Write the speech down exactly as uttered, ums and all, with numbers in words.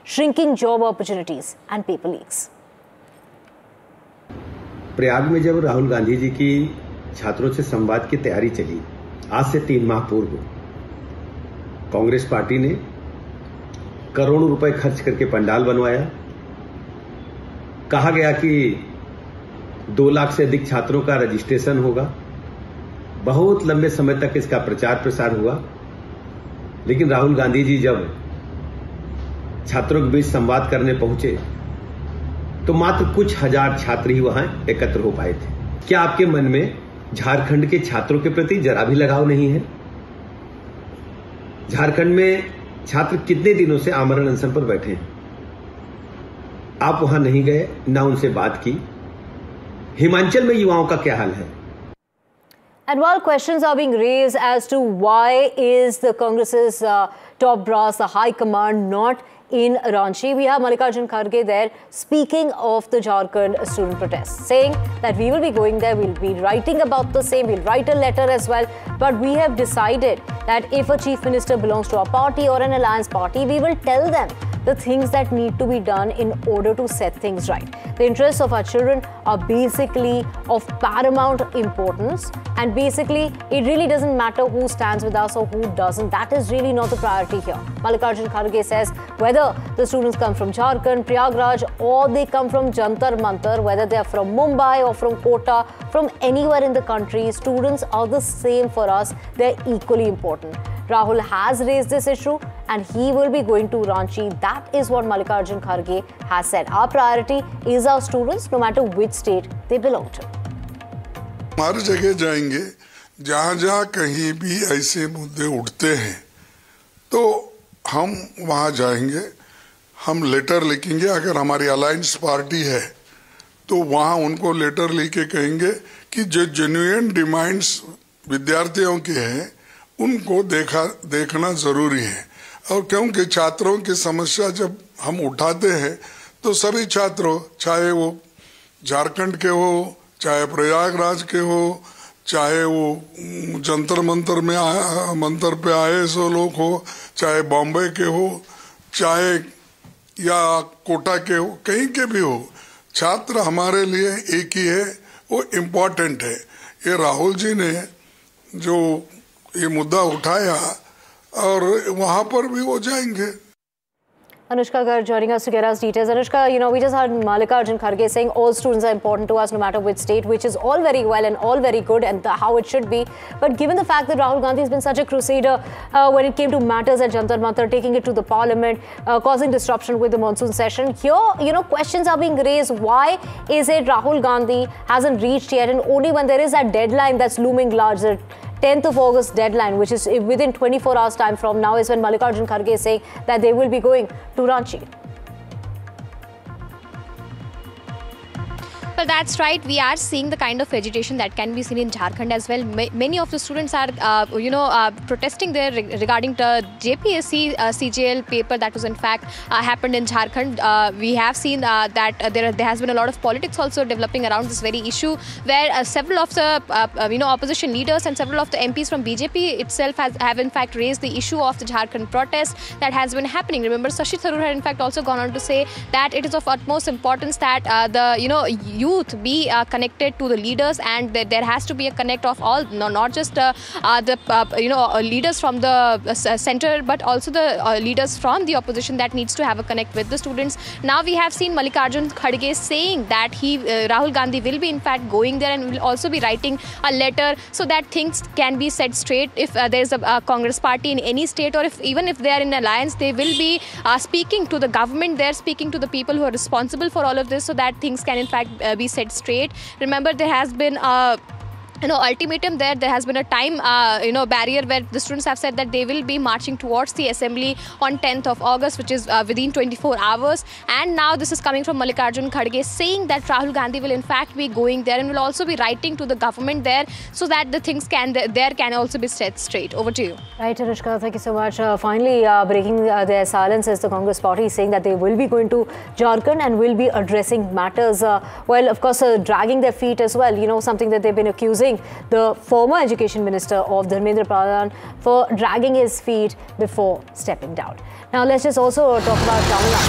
shrinking job opportunities and paper leaks. Prayag में जब राहुल गांधी जी की छात्रों से संवाद की तैयारी चली, आज से तीन माह पूर्व कांग्रेस पार्टी ने करोड़ों रुपए खर्च करके पंडाल बनवाया। कहा गया कि दो लाख से अधिक छात्रों का रजिस्ट्रेशन होगा। बहुत लंबे समय तक इसका प्रचार प्रसार हुआ, लेकिन राहुल गांधी जी जब छात्रों के बीच संवाद करने पहुंचे तो मात्र कुछ हजार छात्र ही वहां एकत्र हो पाए थे। क्या आपके मन में झारखंड के छात्रों के प्रति जरा भी लगाव नहीं है? झारखंड में छात्र कितने दिनों से आमरण अनशन पर बैठे हैं। आप वहां नहीं गए, ना उनसे बात की। हिमाचल में युवाओं का क्या हाल है? And while questions are being raised as to why is the Congress's uh, top brass, the high command, not in Ranchi, we have Mallikarjun Kharge there speaking of the Jharkhand student protests, saying that we will be going there, we'll be writing about the same, we'll write a letter as well, but we have decided that if a chief minister belongs to a party or an alliance party, we will tell them the things that need to be done in order to set things right. The interests of our children are basically of paramount importance, and basically it really doesn't matter who stands with us or who doesn't. That is really not the priority here. Mallikarjun Kharge says whether the students come from Jharkhand, Prayagraj, or they come from Jantar Mantar, whether they are from Mumbai or from Kota, from anywhere in the country, students are the same for us. They're equally important. Rahul has raised this issue and he will be going to Ranchi. That is what Mallikarjun Kharge has said. Our priority is our students, no matter which state they belong to. हर जगह जाएंगे, जहाँ जहाँ कहीं भी ऐसे मुद्दे उठते हैं तो हम वहाँ जाएंगे, हम लेटर लिखेंगे। अगर हमारी अलायंस पार्टी है तो वहाँ उनको लेटर लिखे कहेंगे कि जो जेन्युइन डिमांड्स विद्यार्थियों के हैं उनको देखा देखना जरूरी है। और क्योंकि छात्रों की समस्या जब हम उठाते हैं तो सभी छात्रों, चाहे वो झारखंड के हो, चाहे प्रयागराज के हो, चाहे वो जंतर मंतर में आए मंतर पे आए सो लोग हो, चाहे बॉम्बे के हो, चाहे या कोटा के हो, कहीं के भी हो, छात्र हमारे लिए एक ही है, वो इम्पोर्टेंट है। ये राहुल जी ने जो ये मुद्दा उठाया और वहां पर भी वो जाएंगे। Anushka Garg joining us to get us details. Anushka, you know, we just heard Mallikarjun Kharge saying all students are important to us no matter which state, which is all very well and all very good and the, how it should be. But given the fact that Rahul Gandhi has been such a crusader uh, when it came to matters at Jantar Mantar, taking it to the parliament, uh, causing disruption with the monsoon session, here, you know, questions are being raised. Why is it Rahul Gandhi hasn't reached yet, and only when there is that deadline that's looming large, the tenth of August deadline, which is within twenty-four hours time from now, is when Mallikarjun Kharge is saying that they will be going to Ranchi. Well, that's right. We are seeing the kind of agitation that can be seen in Jharkhand as well. Ma many of the students are, uh, you know, uh, protesting there re regarding the J P S C uh, C G L paper that was in fact uh, happened in Jharkhand. Uh, we have seen uh, that uh, there, there has been a lot of politics also developing around this very issue, where uh, several of the, uh, uh, you know, opposition leaders and several of the M Ps from B J P itself has, have in fact raised the issue of the Jharkhand protest that has been happening. Remember, Shashi Tharoor had in fact also gone on to say that it is of utmost importance that uh, the, you know, youth be uh, connected to the leaders, and that there has to be a connect of all, no, not just uh, uh, the uh, you know uh, leaders from the uh, center, but also the uh, leaders from the opposition that needs to have a connect with the students. Now we have seen Mallikarjun Kharge saying that he uh, Rahul Gandhi will be in fact going there and will also be writing a letter so that things can be set straight. If uh, there is a, a Congress party in any state, or if even if they are in alliance, they will be uh, speaking to the government. They're speaking to the people who are responsible for all of this, so that things can in fact uh, be set straight. Remember, there has been a you know ultimatum there. There has been a time uh, you know barrier where the students have said that they will be marching towards the assembly on tenth of August, which is uh, within twenty-four hours. And now this is coming from Mallikarjun Kharge saying that Rahul Gandhi will in fact be going there and will also be writing to the government there, so that the things can there can also be set straight. Over to you. Right, Anushka, thank you so much. Uh, finally, uh, breaking uh, their silence is the Congress party saying that they will be going to Jharkhand and will be addressing matters. Uh, well, of course, uh, dragging their feet as well. You know, something that they've been accusing the former Education Minister of Dharmendra Pradhan for dragging his feet before stepping down. Now, let's just also talk about Tamil Nadu.